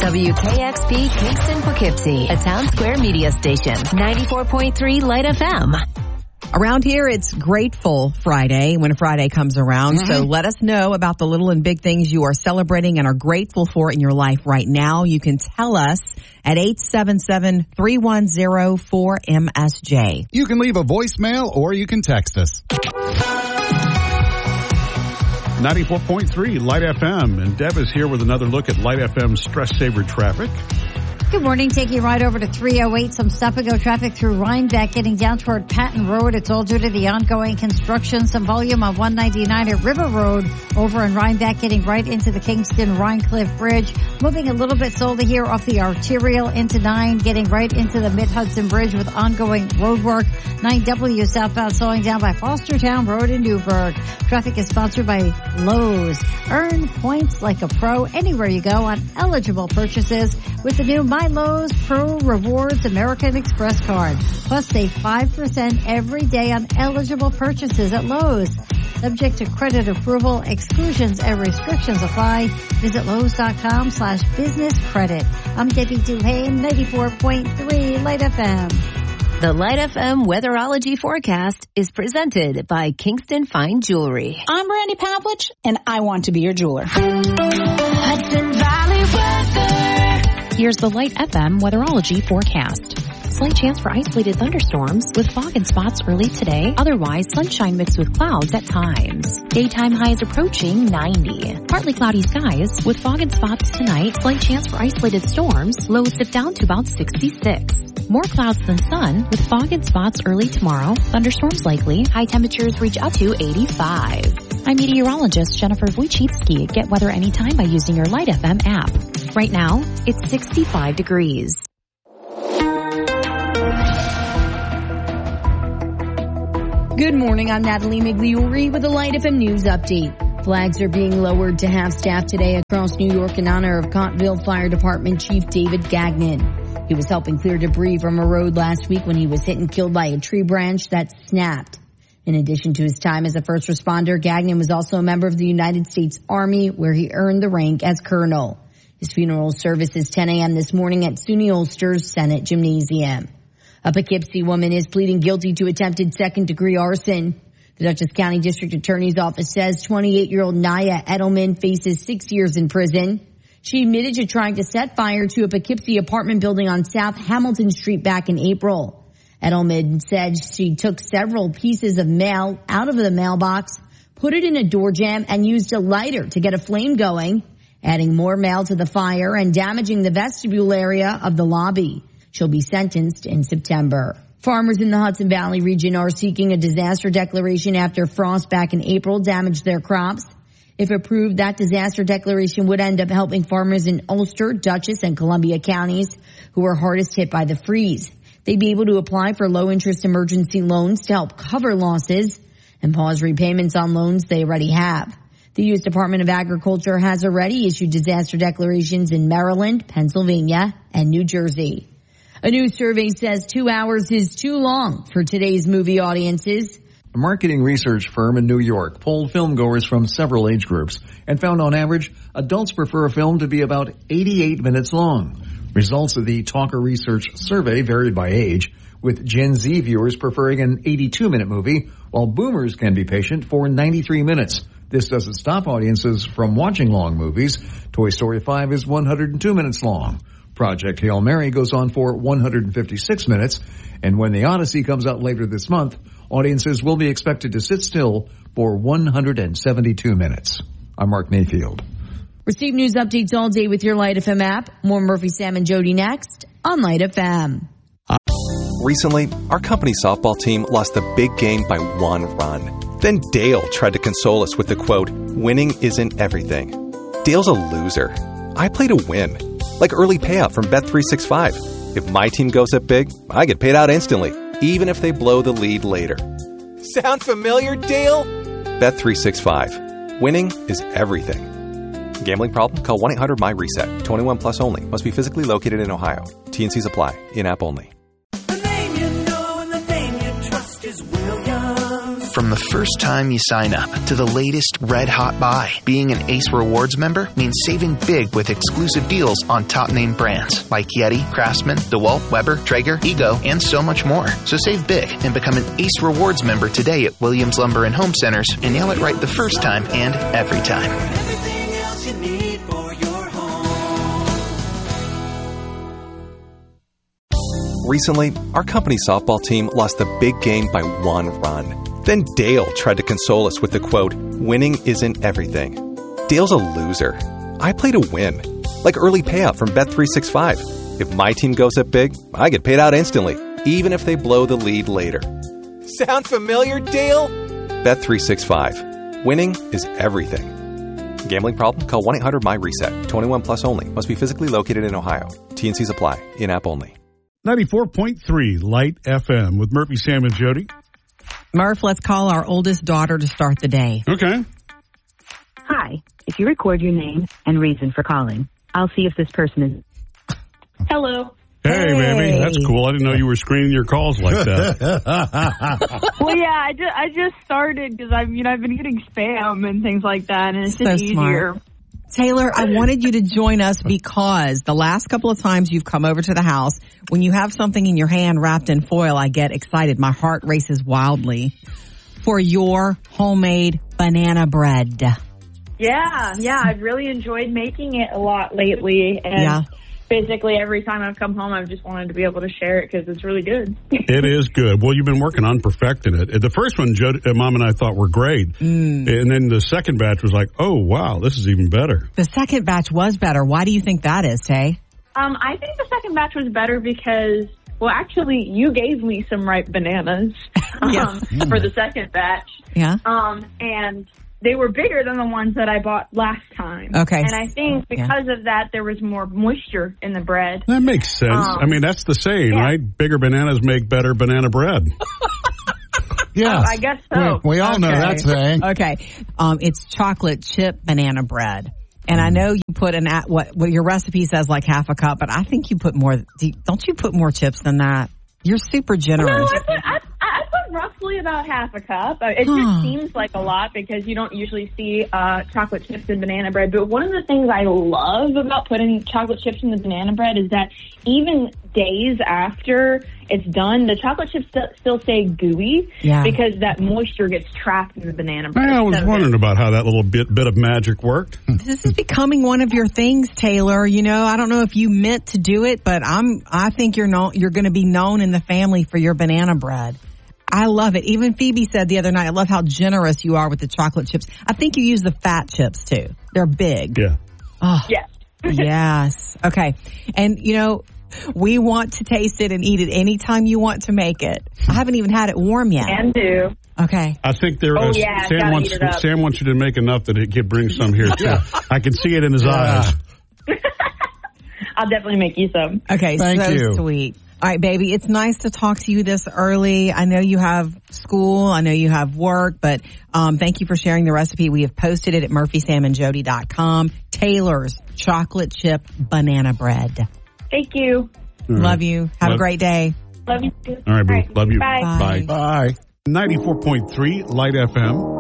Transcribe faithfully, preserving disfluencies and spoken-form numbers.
W K X P Kingston Poughkeepsie, a Town Square media station, ninety-four point three Light F M. Around here, it's Grateful Friday when Friday comes around. Mm-hmm. So let us know about the little and big things you are celebrating and are grateful for in your life right now. You can tell us at eight seven seven, three one zero, four M S J. You can leave a voicemail or you can text us. ninety-four point three Light F M. And Deb is here with another look at Light F M Stress Saver traffic. Good morning. Taking you right over to three oh eight. Some stop-and-go traffic through Rhinebeck getting down toward Patton Road. It's all due to the ongoing construction. Some volume on one ninety-nine at River Road over in Rhinebeck getting right into the Kingston Rhinecliff Bridge. Moving a little bit slowly here off the arterial into nine, getting right into the Mid-Hudson Bridge with ongoing road work. nine W southbound slowing down by Fostertown Road in Newburgh. Traffic is sponsored by Lowe's. Earn points like a pro anywhere you go on eligible purchases with the new My Lowe's Pro Rewards American Express card. Plus save five percent every day on eligible purchases at Lowe's. Subject to credit approval, exclusions and restrictions apply. Visit Lowe's.com slash business credit. I'm Debbie Duhane, ninety-four point three Light F M. The Light F M Weatherology Forecast is presented by Kingston Fine Jewelry. I'm Randy Pavlich, and I want to be your jeweler. Hudson Valley Weather. Here's the Light F M Weatherology Forecast. Slight chance for isolated thunderstorms with fog and spots early today. Otherwise, sunshine mixed with clouds at times. Daytime highs approaching ninety. Partly cloudy skies with fog and spots tonight. Slight chance for isolated storms. Lows dip down to about sixty-six. More clouds than sun with fog and spots early tomorrow. Thunderstorms likely. High temperatures reach up to eighty-five. I'm meteorologist Jennifer Wojcicki. Get weather anytime by using your Light F M app. Right now, it's sixty-five degrees. Good morning, I'm Natalie Migliori with a Light F M News update. Flags are being lowered to half-staff today across New York in honor of Cotteville Fire Department Chief David Gagnon. He was helping clear debris from a road last week when he was hit and killed by a tree branch that snapped. In addition to his time as a first responder, Gagnon was also a member of the United States Army, where he earned the rank as colonel. His funeral service is ten a.m. this morning at SUNY Ulster's Senate Gymnasium. A Poughkeepsie woman is pleading guilty to attempted second-degree arson. The Dutchess County District Attorney's Office says twenty-eight-year-old Naya Edelman faces six years in prison. She admitted to trying to set fire to a Poughkeepsie apartment building on South Hamilton Street back in April. Edelman said she took several pieces of mail out of the mailbox, put it in a door jamb, and used a lighter to get a flame going, adding more mail to the fire and damaging the vestibule area of the lobby. She'll be sentenced in September. Farmers in the Hudson Valley region are seeking a disaster declaration after frost back in April damaged their crops. If approved, that disaster declaration would end up helping farmers in Ulster, Dutchess, and Columbia counties who were hardest hit by the freeze. They'd be able to apply for low-interest emergency loans to help cover losses and pause repayments on loans they already have. The U S Department of Agriculture has already issued disaster declarations in Maryland, Pennsylvania, and New Jersey. A new survey says two hours is too long for today's movie audiences. A marketing research firm in New York polled filmgoers from several age groups and found on average adults prefer a film to be about eighty-eight minutes long. Results of the Talker Research survey varied by age, with Gen Z viewers preferring an eighty-two minute movie, while boomers can be patient for ninety-three minutes. This doesn't stop audiences from watching long movies. Toy Story five is one hundred two minutes long. Project Hail Mary goes on for one hundred fifty-six minutes, and when The Odyssey comes out later this month, audiences will be expected to sit still for one hundred seventy-two minutes. I'm Mark Mayfield. Receive news updates all day with your Light F M app. More Murphy, Sam, and Jody next on Light F M. Recently, our company softball team lost the big game by one run. Then Dale tried to console us with the quote, "Winning isn't everything." Dale's a loser. I play to win. Like early payout from Bet three sixty-five. If my team goes up big, I get paid out instantly, even if they blow the lead later. Sound familiar, Dale? Bet three sixty-five. Winning is everything. Gambling problem? Call one eight hundred M Y reset. twenty-one plus only. Must be physically located in Ohio. T and Cs apply. In-app only. The name you know and the name you trust is Williams. From the first time you sign up to the latest red-hot buy, being an Ace Rewards member means saving big with exclusive deals on top-name brands like Yeti, Craftsman, DeWalt, Weber, Traeger, Ego, and so much more. So save big and become an Ace Rewards member today at Williams Lumber and Home Centers and nail it right the first time and every time. Everything else you need for your home. Recently, our company softball team lost the big game by one run. Then Dale tried to console us with the quote, winning isn't everything. Dale's a loser. I play to win. Like early payout from Bet three sixty-five. If my team goes up big, I get paid out instantly, even if they blow the lead later. Sound familiar, Dale? Bet three sixty-five. Winning is everything. Gambling problem? Call one eight hundred my reset. twenty-one plus only. Must be physically located in Ohio. T and C's apply. In-app only. ninety-four point three Light F M with Murphy, Sam, and Jody. Murph, let's call our oldest daughter to start the day. Okay. Hi. If you record your name and reason for calling, I'll see if this person is... Hello. Hey, Hey. baby. That's cool. I didn't know you were screening your calls like that. Well, yeah, I just I just started because I've you know I've been getting spam and things like that, and it's So just smart. easier. Taylor, I wanted you to join us because the last couple of times you've come over to the house, when you have something in your hand wrapped in foil, I get excited. My heart races wildly for your homemade banana bread. Yeah, yeah, I've really enjoyed making it a lot lately, and Yeah. basically every time I've come home, I've just wanted to be able to share it because it's really good. It is good. Well, you've been working on perfecting it. The first one, Jody, uh, Mom and I thought were great. Mm. And then the second batch was like, oh, wow, this is even better. The second batch was better. Why do you think that is, Tay? Um, I think the second batch was better because, well, actually, you gave me some ripe bananas um, for the second batch. Yeah. Um, and they were bigger than the ones that I bought last time. Okay. And I think because of that, there was more moisture in the bread. That makes sense. Um, I mean, that's the saying, yeah. right? Bigger bananas make better banana bread. Yes. I guess so. We, we all know Okay. that saying. Okay. Um, it's chocolate chip banana bread. And I know you put an, at what, what your recipe says like half a cup, but I think you put more, do you- don't you put more chips than that? You're super No, generous. I put, I, I put roughly about half a cup. Uh, It Huh. just seems like a lot because you don't usually see uh, chocolate chips in banana bread. But one of the things I love about putting chocolate chips in the banana bread is that even days after it's done, the chocolate chips st- still stay gooey Yeah. because that moisture gets trapped in the banana bread. I was So wondering about how that little bit bit of magic worked. This is becoming one of your things, Taylor. You know, I don't know if you meant to do it, but I'm, I think you're known, you're going to be known in the family for your banana bread. I love it. Even Phoebe said the other night, I love how generous you are with the chocolate chips. I think you use the fat chips too. They're big. Yeah. Oh, Yes. yes. Okay. And you know, we want to taste it and eat it anytime you want to make it. I haven't even had it warm yet. Can do. Okay. I think there. Oh, uh, yeah, Sam gotta wants eat it up. Sam wants you to make enough that it could bring some here too. I can see it in his eyes. I'll definitely make you some. Okay. Thank so you. sweet. All right, baby. It's nice to talk to you this early. I know you have school. I know you have work, but um, thank you for sharing the recipe. We have posted it at murphy sam and jody dot com. Taylor's chocolate chip banana bread. Thank you. All right. Love you. Have Love- a great day. Love you too. All right, boo. Love you. Bye. Bye. Bye. ninety-four point three Light F M.